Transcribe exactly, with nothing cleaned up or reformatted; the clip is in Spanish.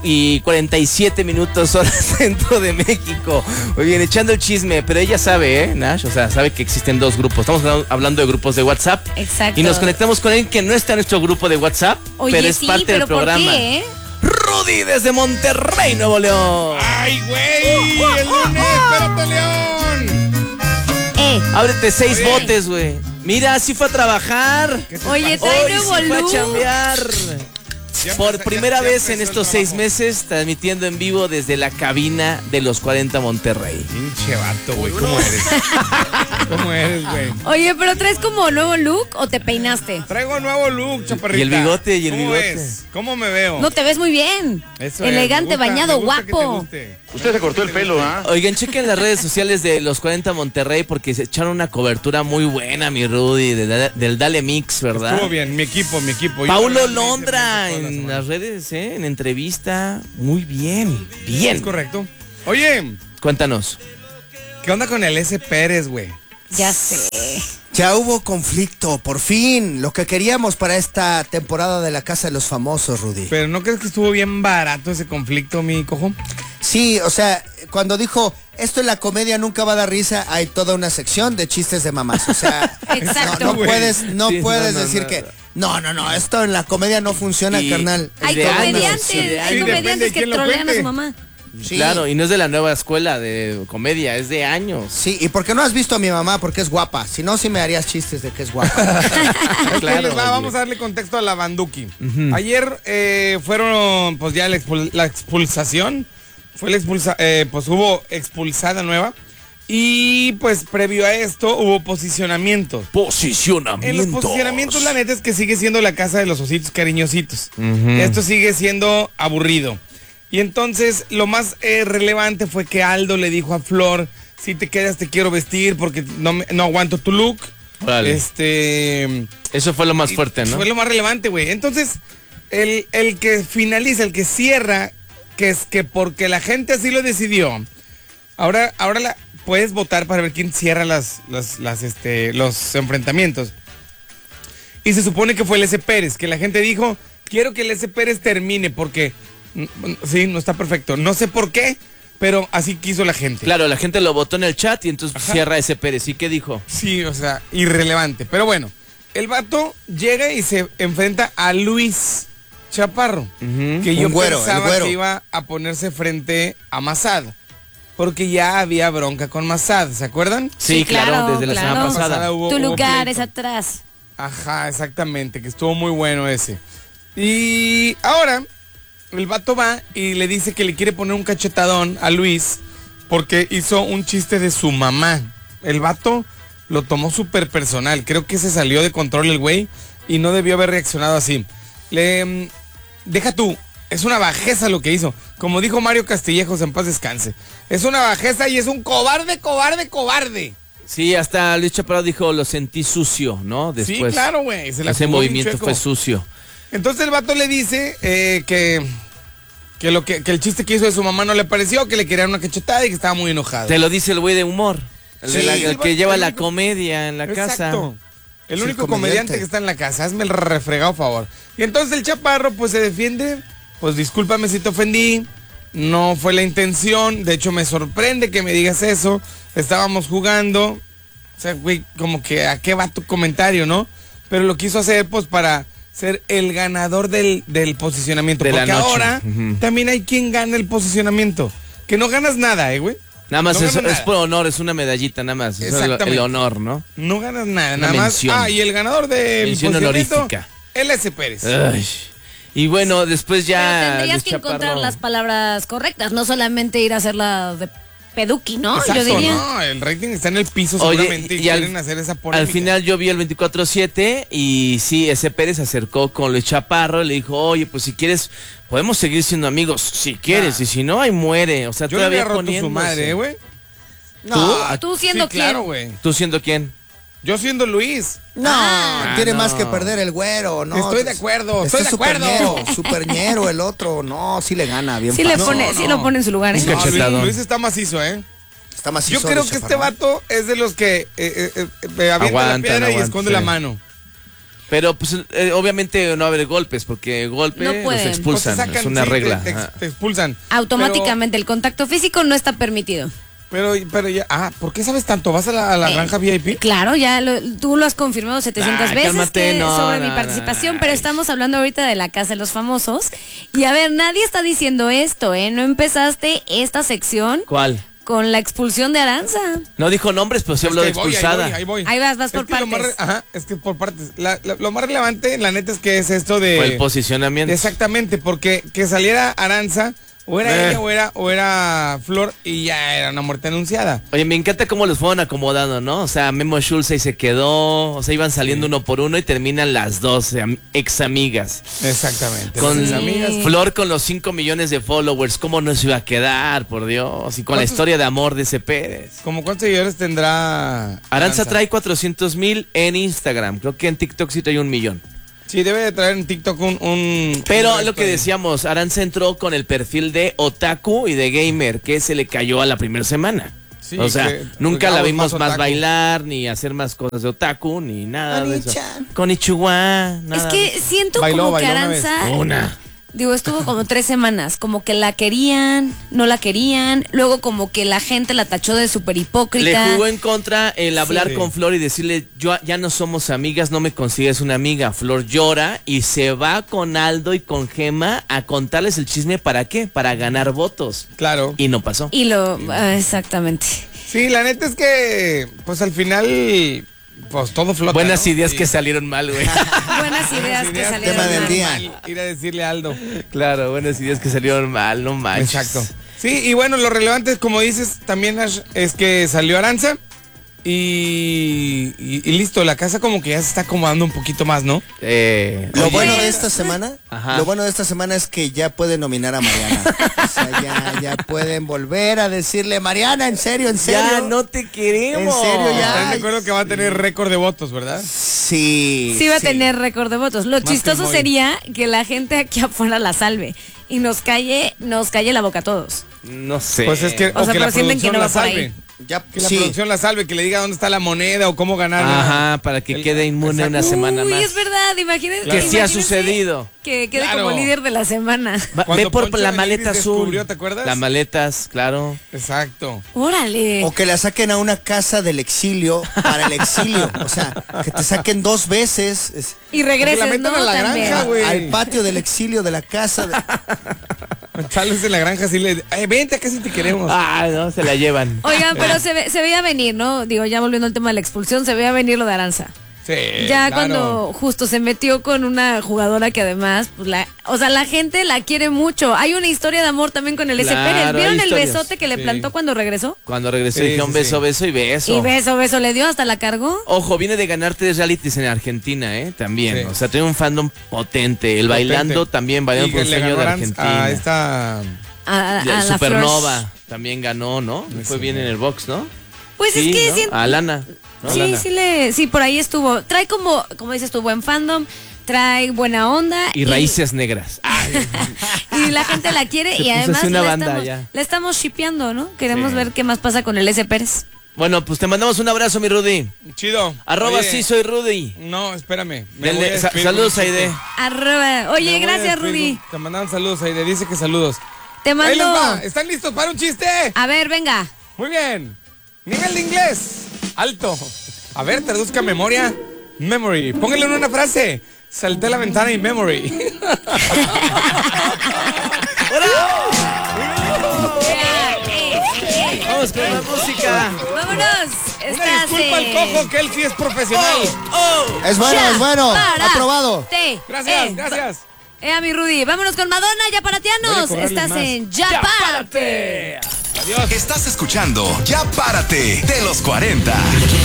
y cuarenta y siete minutos hora centro de México. Muy bien, echando el chisme, pero ella sabe, ¿eh, Nash? O sea, sabe que existen dos grupos. Estamos hablando de grupos de WhatsApp. Exacto. Y nos conectamos con alguien que no está en nuestro grupo de WhatsApp, Oye, pero es sí, parte pero del programa. ¿por qué, eh? Rudy desde Monterrey, Nuevo León. ¡Ay, güey! ¡El lunes! ¡Espérate, León! Eh. Ábrete seis Oye. botes, güey. Mira, sí fue a trabajar. Oye, trae Hoy nuevo sí fue a look. chambear. Ya Por empezó- primera ya- ya vez en empezó el estos seis trabajo. meses, transmitiendo en vivo desde la cabina de los cuarenta Monterrey. Pinche vato, güey. ¿Cómo eres? ¿Cómo eres, güey? Oye, pero ¿traes como nuevo look o te peinaste? Traigo nuevo look, chaparrita. Y el bigote, y el ¿Cómo bigote. es? ¿Cómo me veo? No, te ves muy bien. Eso es, Elegante, me gusta- bañado, me gusta que te guapo. guste. Usted se cortó el pelo, ¿ah? Oigan, chequen las redes sociales de los cuarenta Monterrey porque se echaron una cobertura muy buena, mi Rudy, de- de- del Dale Mix, ¿verdad? Estuvo bien, mi equipo, mi equipo. Yo Paulo realmente Londra hice toda la en semana. las redes, ¿eh? En entrevista. Muy bien, bien. Es correcto. Oye, Cuéntanos. ¿qué onda con el S. Pérez, güey? Ya sé. Ya hubo conflicto, por fin, lo que queríamos para esta temporada de la Casa de los Famosos, Rudy. Pero ¿no crees que estuvo bien barato ese conflicto, mi cojo? Sí, o sea, cuando dijo, esto en la comedia nunca va a dar risa, hay toda una sección de chistes de mamás. O sea, Exacto. no, no güey. puedes, no Sí, puedes no, no, decir no, que, no. no, no, no, esto en la comedia no funciona, Y- carnal. Hay de años, comediantes, sí, de hay años. comediantes Depende de que quién lo trolean a cuente. su mamá. Sí. Claro, y no es de la nueva escuela de comedia, es de años. Sí, y porque no has visto a mi mamá porque es guapa, si no, sí me harías chistes de que es guapa. Es que Claro, les va, oye. vamos a darle contexto a la Banduki. Ayer eh, fueron, pues ya la, expul- la expulsación. Fue la expulsa, eh, pues hubo expulsada nueva. Y pues previo a esto hubo posicionamiento. Posicionamiento. En los posicionamientos, la neta es que sigue siendo la casa de los ositos cariñositos. Ujú. Esto sigue siendo aburrido. Y entonces lo más eh, relevante fue que Aldo le dijo a Flor, si te quedas te quiero vestir porque no, me- no aguanto tu look. Órale. Este... Eso fue lo más fuerte, ¿no? Fue lo más relevante, güey. Entonces, el, el que finaliza, el que cierra, que es que porque la gente así lo decidió, ahora, ahora la, puedes votar para ver quién cierra las, las, las, este, los enfrentamientos. Y se supone que fue el S. Pérez, que la gente dijo, quiero que el S. Pérez termine porque, mm, sí, no está perfecto. No sé por qué, pero así quiso la gente. Claro, la gente lo votó en el chat y entonces Ajá. cierra ese Pérez. ¿Y qué dijo? Sí, o sea, irrelevante. Pero bueno, el vato llega y se enfrenta a Luis Chaparro, Ujú. que yo Un güero, pensaba el güero. que iba a ponerse frente a Massad, porque ya había bronca con Massad, ¿se acuerdan? Sí, Sí, claro, claro, desde la claro. semana Pasada pasada. hubo- Tu hubo lugar pleito. es atrás. Ajá, exactamente, que estuvo muy bueno ese. Y ahora, el vato va y le dice que le quiere poner un cachetadón a Luis porque hizo un chiste de su mamá. El vato lo tomó súper personal. Creo que se salió de control el güey y no debió haber reaccionado así. Le... mm, Deja tú, es una bajeza lo que hizo. Como dijo Mario Castillejos, en paz descanse. Es una bajeza y es un cobarde, cobarde, cobarde. Sí, hasta Luis Chaparro dijo, lo sentí sucio, ¿no? Después. sí, claro, güey. se la Ese jugó bien movimiento chueco. fue sucio. Entonces el vato le dice eh, que, que, lo que, que el chiste que hizo de su mamá no le pareció, que le querían una cachetada y que estaba muy enojado. Te lo dice el güey de humor. El, de Sí, la- el el va- que lleva el la único- comedia en la casa. Exacto. El Sí, único el comediante. comediante que está en la casa. Hazme el refregado favor. Y entonces el Chaparro pues se defiende. Pues discúlpame si te ofendí. No fue la intención. De hecho me sorprende que me digas eso. Estábamos jugando. O sea, güey, como que a qué va tu comentario, ¿no? Pero lo quiso hacer pues para ser el ganador del, del posicionamiento. De la Porque noche. ahora Ujú. también hay quien gana el posicionamiento. Que no ganas nada, ¿eh, güey? Nada más No es, ganas es nada. por honor, es una medallita nada más. Es el, Exactamente. el honor, ¿no? No ganas nada, Una nada más. mención. Ah, y el ganador del Mención posicionamiento, honorífica. el S. Pérez. Ay. Y bueno, después ya. Pero tendrías Luis que Chaparro- encontrar las palabras correctas, no solamente ir a hacerla de peduqui, ¿no? Exacto, Yo diría. no, el rating está en el piso Oye, seguramente y, y al- quieren hacer esa polémica. Al final yo vi el veinticuatro siete y sí, ese Pérez se acercó con Luis Chaparro y le dijo, oye, pues si quieres, podemos seguir siendo amigos, si quieres, Ah. y si no, ahí muere. O sea, yo le todavía había roto su poniéndose. madre, ¿eh, güey. No, ¿Tú siendo sí, claro, quién? güey. ¿Tú siendo quién? Yo siendo Luis. no, Ah, tiene no. más que perder el güero, ¿no? Estoy de acuerdo, estoy de acuerdo. Superñero, superñero, el otro, no, sí le gana, bien Sí, le fácil. pone, No, sí no. lo pone en su lugar, ¿eh? Un No, Luis, cachetadón. Luis está macizo, ¿eh? Está macizo Yo creo de que este Chaparro. vato es de los que eh, eh, eh, avienta Aguantan, la piedra y aguantan, esconde sí. la mano. Pero pues eh, obviamente no va a haber golpes, porque golpe No los pueden. expulsan, Pues te sacan, es una sí, regla. Te, te, Ajá. te expulsan. Automáticamente, el contacto físico no está permitido. Pero, pero, pero ya, ah, ¿por qué sabes tanto? ¿Vas a la, a la Eh, granja V I P? Claro, ya lo- tú lo has confirmado setecientas Ah, veces cálmate, que no, sobre no, mi no, participación, no, pero ay. estamos hablando ahorita de la Casa de los Famosos. Y a ver, nadie está diciendo esto, ¿eh? No empezaste esta sección ¿Cuál? con la expulsión de Aranza. No dijo nombres, pero sí Es habló que de ahí voy, expulsada. Ahí, voy, ahí, voy. Ahí vas, vas Es por que lo más partes. re- ajá, es que por partes. La- la- lo más relevante, la neta, es que es esto de... Fue el posicionamiento. Exactamente, porque que saliera Aranza, o era Eh. ella o era, o era Flor, y ya era una muerte anunciada. Oye, me encanta cómo los fueron acomodando, ¿no? O sea, Memo Schulz ahí se quedó, o sea, iban saliendo uno por uno y terminan las dos am- ex amigas. Exactamente. Con Las amigas. Flor con los cinco millones de followers, ¿cómo no se iba a quedar, por Dios? Y con la ¿Cuántos- historia de amor de ese Pérez. ¿Cómo cuántos seguidores tendrá Aranza trae cuatrocientos mil en Instagram, creo que en TikTok sí trae un millón. Sí, debe de traer en TikTok un... un Pero un lo que resto ahí. decíamos, Aranza entró con el perfil de otaku y de gamer, que se le cayó a la primera semana. Sí, o sea, que nunca la digamos vimos más más, otaku. bailar, ni hacer más cosas de otaku, ni nada de eso. Konnichiwa. Konnichiwa, nada Es de que eso. siento Bailó, como que bailó una vez. Aranza, Una. digo, estuvo como tres semanas, como que la querían, no la querían, luego como que la gente la tachó de súper Le hipócrita. jugó en contra el hablar Sí. con Flor y decirle, yo ya no somos amigas, no me consigues una amiga. Flor llora y se va con Aldo y con Gema a contarles el chisme. ¿Para qué? Para ganar votos. Claro. Y no pasó. Y lo, ah, exactamente. Sí, la neta es que, pues al final, pues todo flota. Buenas ¿no? ideas Sí. que salieron mal, güey. Buenas ideas que Ideas salieron Tema del mal. día. mal, ir a decirle a Aldo. Claro, buenas ideas que salieron mal, no manches. Exacto. Sí, y bueno, lo relevante, como dices, también Ash, es que salió Aranza y, y, y listo, la casa como que ya se está acomodando un poquito más, ¿no? Eh, Lo oye, bueno de esta semana, Ajá. lo bueno de esta semana es que ya pueden nominar a Mariana. O sea, ya, ya pueden volver a decirle, Mariana, en serio, en serio. ya no te queremos. En serio, ya. Están de acuerdo que va a tener récord de votos, ¿verdad? Sí. Sí va a tener récord de votos. Lo Más que chistoso Moy. sería que la gente aquí afuera la salve y nos calle, nos calle la boca a todos. No sé. Pues es que, O sea, que la pero sienten que producción no la va por ahí. salve. Ya, Que la sí. producción la salve, que le diga dónde está la moneda o cómo ganar. Ajá, para que el- quede inmune exacto. una semana Uy, más. es verdad, imagínense. Que sí ha imagínense sucedido. Que quede Claro. como líder de la semana. Va- Cuando ve por Poncho la de maleta Nigris azul. descubrió, ¿te acuerdas? Las maletas, claro. Exacto. Órale. O que la saquen a una casa del exilio para el exilio. O sea, que te saquen dos veces es- Y Que la regreses, metan ¿no? a la También. granja, güey. al patio del exilio de la casa. de- Tal vez en la granja sí le... Ay, vente, acá sí te queremos. Ah, no, se la llevan. Oigan, pero se, ve- se veía venir, ¿no? Digo, ya volviendo al tema de la expulsión, se veía venir lo de Aranza. Sí, Ya claro. cuando justo se metió con una jugadora que además, pues la, o sea, la gente la quiere mucho. Hay una historia de amor también con el S. Claro, Pérez. ¿Vieron hay el historias. besote que le Sí. plantó cuando regresó? Cuando regresó Sí, dijeron sí, beso, sí. beso y beso. Y beso, beso le dio, hasta la cargó. Ojo, viene de ganar tres realities en Argentina, ¿eh? También. Sí. O sea, tiene un fandom potente. El Potente. bailando también, bailando Y por que un le sueño ganó de Aranz- Argentina. a esta... A, a- Y el a la Supernova Flor. también ganó, ¿no? Le fue Sí. bien en el box, ¿no? Pues Sí, es que ¿no? siento- A Lana. ¿no? sí, Lana. sí, le, sí, por ahí estuvo. Trae como, como dices tú, buen fandom, trae buena onda. Y raíces negras. Y la gente la quiere Se y puso además así una la, banda estamos, ya. la estamos shipeando, ¿no? Queremos Sí. ver qué más pasa con el S. Pérez. Bueno, pues te mandamos un abrazo, mi Rudy. Chido. Arroba Oye, sí soy Rudy. No, espérame. me Del- voy a sa- despedir saludos, con un chiste. Aide. Arroba. Me Oye, voy a gracias, despedir Rudy. con- Te mandaron saludos, Aide. Dice que saludos. Te Ahí les mando. va. ¿Están listos para un chiste? A ver, venga. Muy bien. Nivel de inglés. Alto. A ver, traduzca memoria. Memory. Póngale en una frase. Salté la ventana y memory. Vamos con la música. Vámonos. Una Estás disculpa al en- cojo, que él sí es profesional. Es bueno, Ya es bueno. para Aprobado. te. Gracias, Eh, gracias. Eh, a mi Rudy. Vámonos con Madonna, ya Voy paratianos. a cobrarles Estás más. en Ya, Párate. Adiós. Estás escuchando Ya Párate de los cuarenta.